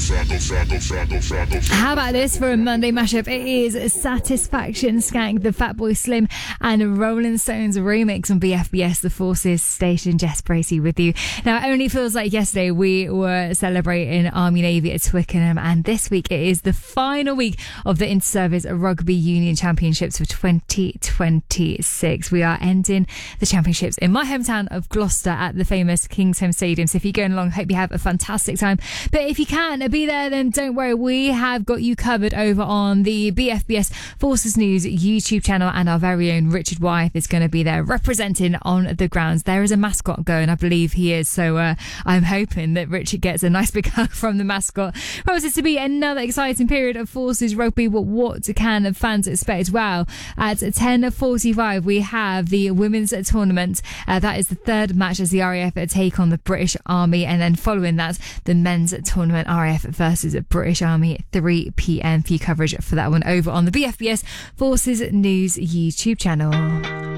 How about this for a Monday mashup? It is Satisfaction, Skank, the Fatboy Slim and Rolling Stones remix on BFBS, the Forces station. Jess Bracey with you. Now, it only feels like yesterday we were celebrating Army Navy at Twickenham, and this week it is the final week of the Inter-Service Rugby Union Championships for 2026. We are ending the championships in my hometown of Gloucester at the famous Kingsholm Stadium. So if you're going along, hope you have a fantastic time. But if you can't be there, then don't worry. We have got you covered over on the BFBS Forces News YouTube channel, and our very own Richard Wyeth is going to be there representing on the grounds. There is a mascot going, I believe he is. So I'm hoping that Richard gets a nice big hug from the mascot. Promises to be another exciting period of Forces rugby. But what can fans expect? Well, at 10:45 we have the women's tournament. That is the third match as the RAF take on the British Army, and then following that, the men's tournament, RAF versus British Army, 3 p.m. for your coverage for that one over on the BFBS Forces News YouTube channel.